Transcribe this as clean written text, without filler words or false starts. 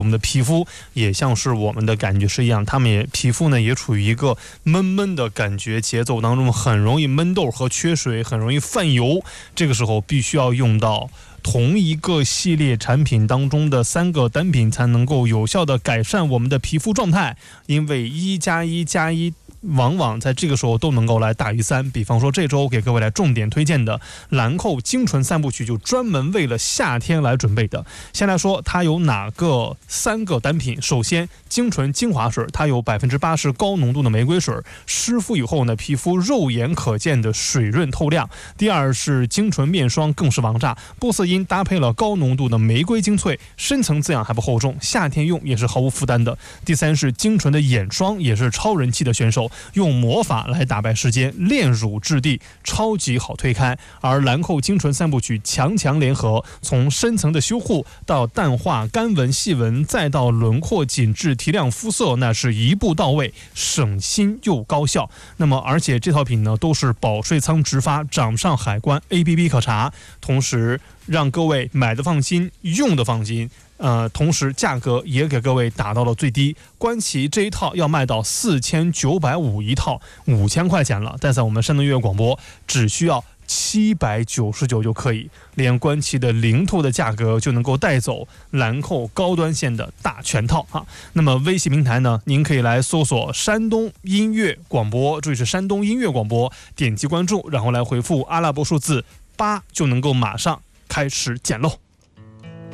我们的皮肤也像是我们的感觉是一样，他们也皮肤呢也处于一个闷闷的感觉节奏当中，很容易闷痘和缺水，很容易泛油。这个时候必须要用到同一个系列产品当中的3个单品，才能够有效的改善我们的皮肤状态。因为1+1+1往往在这个时候都能够来大于3。比方说这周给各位来重点推荐的兰蔻精纯3部曲，就专门为了夏天来准备的。先来说它有哪个3个单品。首先精纯精华水，它有80%高浓度的玫瑰水，湿敷以后呢，皮肤肉眼可见的水润透亮。第二是精纯面霜，更是王炸，不色因搭配了高浓度的玫瑰精粹，深层滋养还不厚重，夏天用也是毫无负担的。第三是精纯的眼霜，也是超人气的选手，用魔法来打败时间，炼乳质地，超级好推开。而兰蔻精纯3部曲强联合，从深层的修护到淡化干纹细纹，再到轮廓紧致提亮肤色，那是一步到位，省心又高效。那么而且这套品呢都是保税仓直发，掌上海关 APP 可查，同时让各位买的放心，用的放心。同时价格也给各位打到了最低，观其这一套要卖到4950一套，5000块钱了，但在我们山东音乐广播只需要799就可以，连观其的零头的价格就能够带走兰蔻高端线的大全套啊。那么微信平台呢，您可以来搜索山东音乐广播，注意是山东音乐广播，点击关注，然后来回复阿拉伯数字8，就能够马上开始捡漏。